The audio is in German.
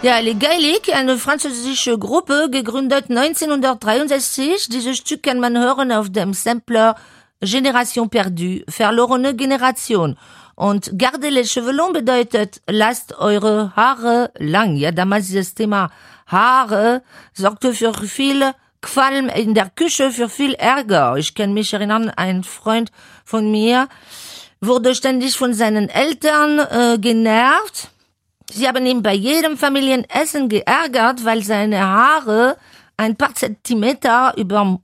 Ja, Les Gaelic, eine französische Gruppe, gegründet 1963. Dieses Stück kann man hören auf dem Sampler Génération perdue, verlorene Generation. Und Gardez les cheveux longs bedeutet, lasst eure Haare lang. Ja, damals dieses Thema Haare sorgte für viel Qualm in der Küche, für viel Ärger. Ich kann mich erinnern, ein Freund von mir wurde ständig von seinen Eltern genervt. Sie haben ihn bei jedem Familienessen geärgert, weil seine Haare ein paar Zentimeter überm